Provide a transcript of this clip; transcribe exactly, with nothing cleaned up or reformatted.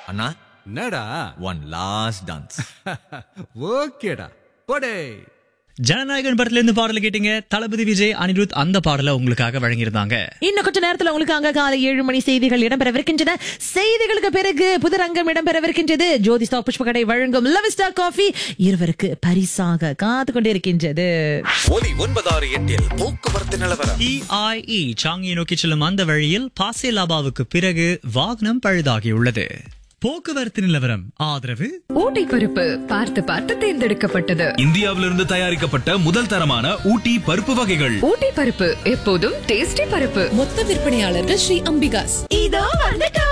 அண்ணா என்னடா one last dance. ஓகேடா போடே. ஜனநாயகன் படத்துல இருந்து பாடல கேட்டீங்க. தளபதி விஜய், அனிருத் அந்த பாடலை உங்களுக்காக வழங்கியிருந்தாங்க. இன்னும் கொஞ்ச நேரத்துல உங்களுக்காக காலை ஏழு மணி செய்திகள் இடம்பெறவிருக்கின்றன. செய்திகளுக்கு பிறகு புதுரங்கம் இடம்பெறவிருக்கின்றது. ஜோதிஸ்டா புஷ்பகடை வழங்கும் லவிஸ்டா காஃபி இருவருக்கு பரிசாக காத்து கொண்டிருக்கின்றது. ஒலி ஒன்பதாறு எட்டில் போக்குவரத்து நிலவரம். டிஐஇ சாங்கியை நோக்கி செல்லும் அந்த வழியில் பாசேலாபாவுக்கு பிறகு வாகனம் பழுதாகியுள்ளது. போக்குவரத்து நிலவரம் ஆதரவு ஊட்டி பருப்பு பார்த்து பார்த்து தேர்ந்தெடுக்கப்பட்டது. இந்தியாவிலிருந்து தயாரிக்கப்பட்ட முதல் தரமான ஊட்டி பருப்பு வகைகள். ஊட்டி பருப்பு எப்போதும் டேஸ்டி பருப்பு. மொத்த விற்பனையாளர்கள் ஸ்ரீ அம்பிகாஸ். இதோ வந்துட்டோம்.